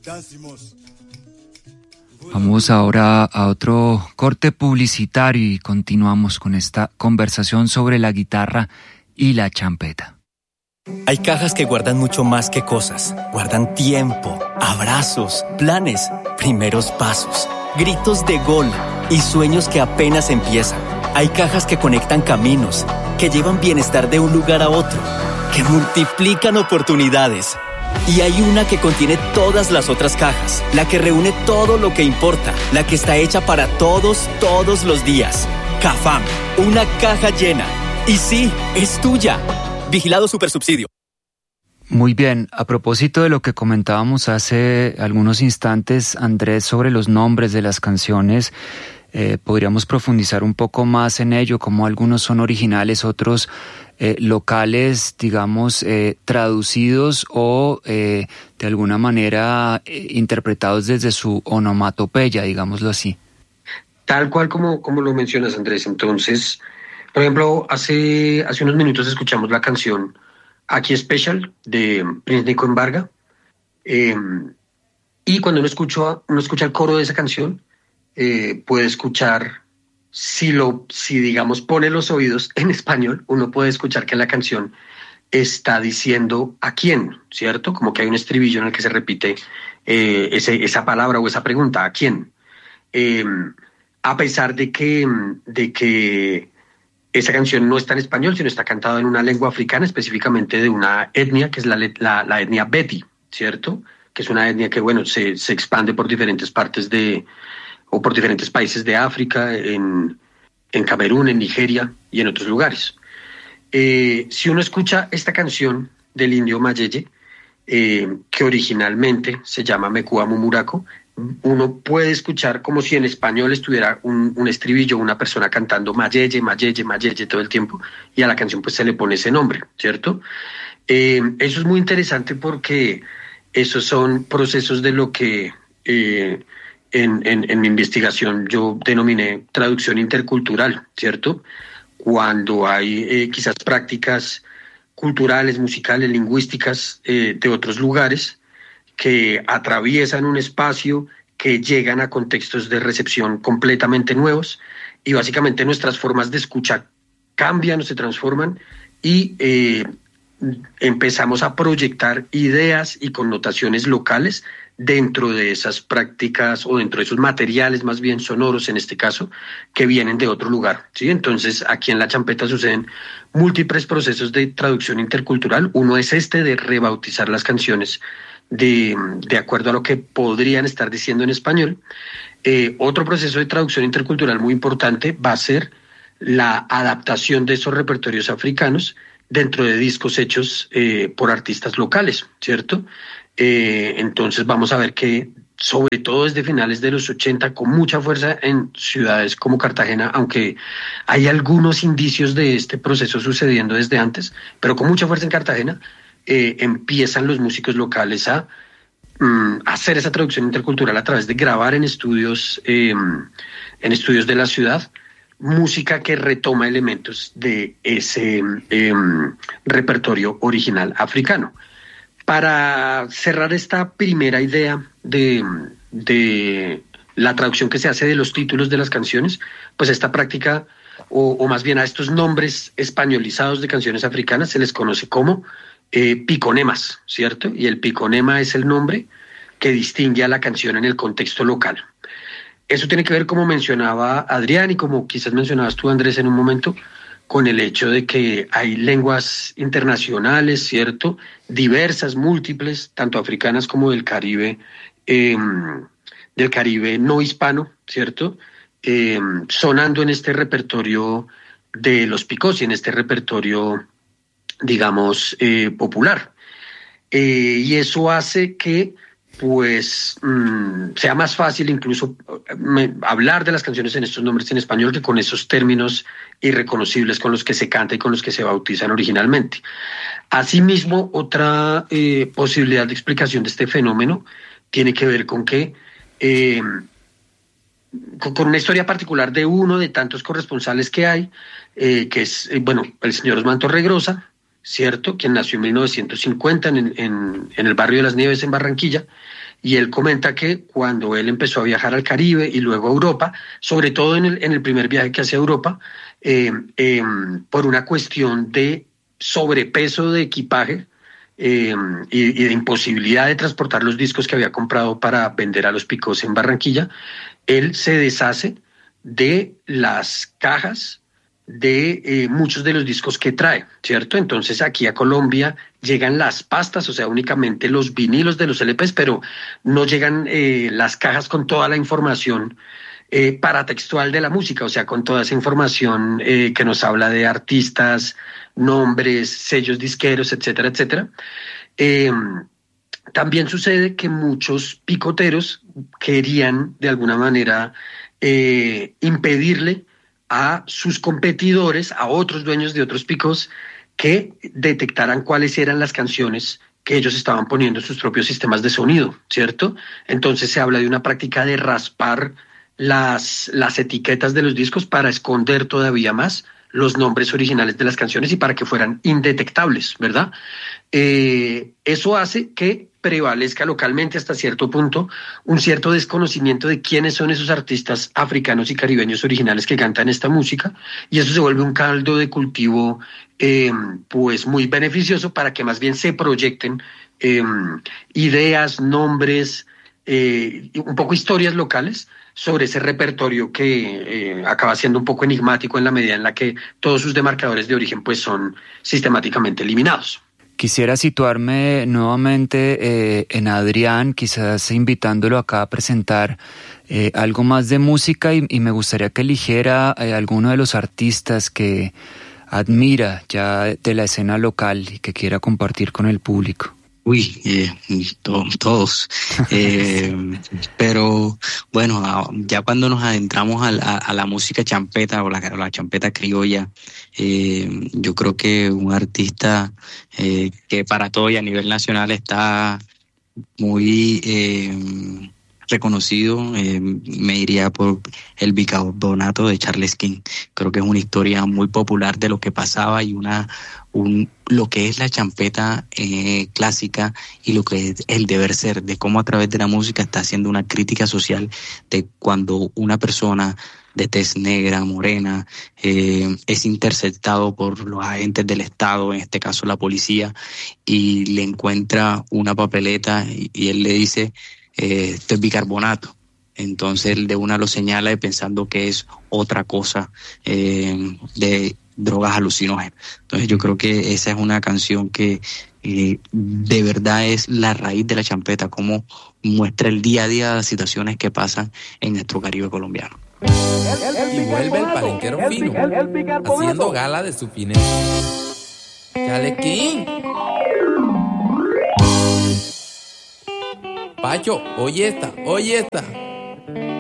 Vamos ahora a otro corte publicitario y continuamos con esta conversación sobre la guitarra y la champeta. Hay cajas que guardan mucho más que cosas. Guardan tiempo, abrazos, planes, primeros pasos, gritos de gol y sueños que apenas empiezan. Hay cajas que conectan caminos, que llevan bienestar de un lugar a otro, que multiplican oportunidades. Y hay una que contiene todas las otras cajas, la que reúne todo lo que importa, la que está hecha para todos los días. Cafam, una caja llena. Y sí, es tuya. Vigilado Supersubsidio. Muy bien, a propósito de lo que comentábamos hace algunos instantes, Andrés, sobre los nombres de las canciones, podríamos profundizar un poco más en ello, como algunos son originales, otros locales, digamos, traducidos o de alguna manera interpretados desde su onomatopeya, digámoslo así. Tal cual como lo mencionas, Andrés. Entonces, por ejemplo, hace unos minutos escuchamos la canción Aquí Special de Prince Nico Embarga, y cuando uno escucha el coro de esa canción, puede escuchar, si digamos pone los oídos en español, uno puede escuchar que la canción está diciendo ¿a quién? ¿Cierto? Como que hay un estribillo en el que se repite esa palabra o esa pregunta, ¿a quién? A pesar de que esa canción no está en español, sino está cantada en una lengua africana, específicamente de una etnia, que es la etnia Beti, ¿cierto? Que es una etnia que, bueno, se expande por diferentes partes o por diferentes países de África, en Camerún, en Nigeria y en otros lugares. Si uno escucha esta canción del indio Mayeye, que originalmente se llama Mekua Mumuraco, uno puede escuchar como si en español estuviera un estribillo, una persona cantando Mayeye, Mayeye, Mayeye todo el tiempo, y a la canción pues se le pone ese nombre, ¿cierto? Eso es muy interesante porque esos son procesos de lo que en mi investigación yo denominé traducción intercultural, ¿cierto? Cuando hay quizás prácticas culturales, musicales, lingüísticas de otros lugares que atraviesan un espacio, que llegan a contextos de recepción completamente nuevos, y básicamente nuestras formas de escucha cambian o se transforman, y empezamos a proyectar ideas y connotaciones locales dentro de esas prácticas o dentro de esos materiales más bien sonoros, en este caso, que vienen de otro lugar, ¿sí? Entonces, aquí en la champeta suceden múltiples procesos de traducción intercultural. Uno es de rebautizar las canciones de acuerdo a lo que podrían estar diciendo en español. Otro proceso de traducción intercultural muy importante va a ser la adaptación de esos repertorios africanos dentro de discos hechos por artistas locales, ¿cierto? Entonces vamos a ver que sobre todo desde finales de los 80, con mucha fuerza en ciudades como Cartagena, aunque hay algunos indicios de este proceso sucediendo desde antes, pero con mucha fuerza en Cartagena, empiezan los músicos locales a hacer esa traducción intercultural a través de grabar en estudios de la ciudad, música que retoma elementos de ese repertorio original africano. Para cerrar esta primera idea de la traducción que se hace de los títulos de las canciones, pues esta práctica, o más bien a estos nombres españolizados de canciones africanas, se les conoce como piconemas, ¿cierto? Y el piconema es el nombre que distingue a la canción en el contexto local. Eso tiene que ver, como mencionaba Adrián y como quizás mencionabas tú, Andrés, en un momento, con el hecho de que hay lenguas internacionales, ¿cierto? Diversas, múltiples, tanto africanas como del Caribe no hispano, ¿cierto? Sonando en este repertorio de los picos y en este repertorio, digamos, popular. Y eso hace que pues sea más fácil incluso hablar de las canciones en estos nombres en español que con esos términos irreconocibles con los que se canta y con los que se bautizan originalmente. Asimismo, otra posibilidad de explicación de este fenómeno tiene que ver con que con una historia particular de uno de tantos corresponsales que hay, que es, el señor Osman Torregrosa, ¿cierto? Quien nació en 1950 en el barrio de Las Nieves, en Barranquilla, Y él comenta que cuando él empezó a viajar al Caribe y luego a Europa, sobre todo en el primer viaje que hace a Europa, por una cuestión de sobrepeso de equipaje, y de imposibilidad de transportar los discos que había comprado para vender a los picos en Barranquilla, él se deshace de las cajas de muchos de los discos que trae, ¿cierto? Entonces aquí a Colombia llegan las pastas, o sea, únicamente los vinilos de los LPs, pero no llegan las cajas con toda la información paratextual de la música, o sea, con toda esa información que nos habla de artistas, nombres, sellos disqueros, etcétera, etcétera. También sucede que muchos picoteros querían de alguna manera impedirle a sus competidores, a otros dueños de otros picos, que detectaran cuáles eran las canciones que ellos estaban poniendo en sus propios sistemas de sonido, ¿cierto? Entonces se habla de una práctica de raspar las etiquetas de los discos para esconder todavía más los nombres originales de las canciones y para que fueran indetectables, ¿verdad? Eso hace que prevalezca localmente hasta cierto punto un cierto desconocimiento de quiénes son esos artistas africanos y caribeños originales que cantan esta música, y eso se vuelve un caldo de cultivo pues muy beneficioso para que más bien se proyecten ideas, nombres, un poco historias locales sobre ese repertorio que acaba siendo un poco enigmático en la medida en la que todos sus demarcadores de origen pues son sistemáticamente eliminados. Quisiera situarme nuevamente en Adrián, quizás invitándolo acá a presentar algo más de música y me gustaría que eligiera alguno de los artistas que admira ya de la escena local y que quiera compartir con el público. Todos. Pero bueno, ya cuando nos adentramos a la música champeta o la champeta criolla, yo creo que un artista que para todo y a nivel nacional está muy reconocido, me iría por el bicarbonato de Charles King. Creo que es una historia muy popular de lo que pasaba y lo que es la champeta clásica y lo que es el deber ser, de cómo a través de la música está haciendo una crítica social de cuando una persona de tez negra, morena, es interceptado por los agentes del Estado, en este caso la policía, y le encuentra una papeleta y él le dice, esto es bicarbonato. Entonces él de una lo señala y pensando que es otra cosa de drogas alucinógenas. Entonces yo creo que esa es una canción que de verdad es la raíz de la champeta, cómo muestra el día a día de las situaciones que pasan en nuestro Caribe colombiano. Y vuelve el palenquero fino, haciendo gala de su fineza. ¡Chale King! Pacho, oye esta.